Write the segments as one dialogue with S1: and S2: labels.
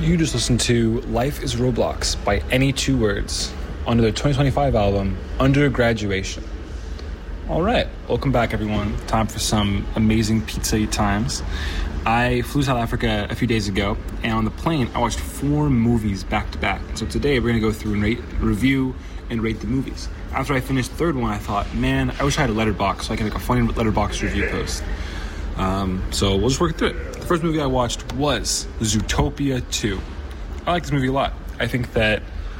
S1: You just listened to Life is Roblox by Any Two Words under their 2025 album, Under Graduation. All right, welcome back, everyone. Time for some amazing pizza eat times. I flew to South Africa a few days ago, and on the plane, I watched 4 movies back to back. So today, we're going to go through and review and rate the movies. After I finished the third one, I thought, man, I wish I had a Letterboxd so I could make a funny Letterboxd review post. So we'll just work through it. The first movie I watched was Zootopia 2. I like this movie a lot. I think that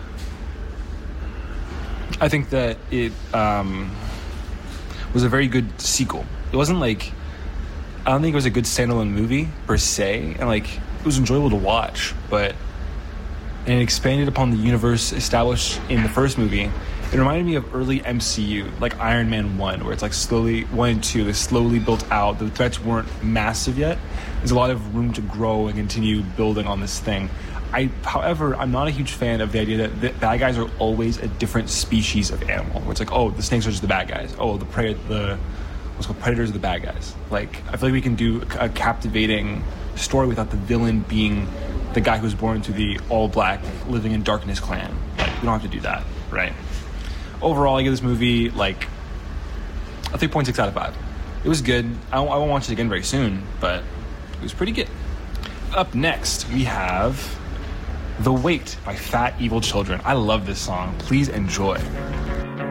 S1: it was a very good sequel. It wasn't like, I don't think it was a good standalone movie per se, and like it was enjoyable to watch, but and it expanded upon the universe established in the first movie. It reminded me of early MCU, like Iron Man 1, where it's like slowly, 1 and 2, they slowly built out. The threats weren't massive yet. There's a lot of room to grow and continue building on this thing. However, I'm not a huge fan of the idea that the bad guys are always a different species of animal, where it's like, oh, the snakes are just the bad guys. Oh, what's called predators are the bad guys. Like, I feel like we can do a captivating story without the villain being the guy who was born into the all-black, living in darkness clan. Like, we don't have to do that, right? Overall, I give this movie, like, a 3.6 out of 5. It was good. I won't watch it again very soon, but it was pretty good. Up next, we have The Wait by Fat Evil Children. I love this song. Please enjoy.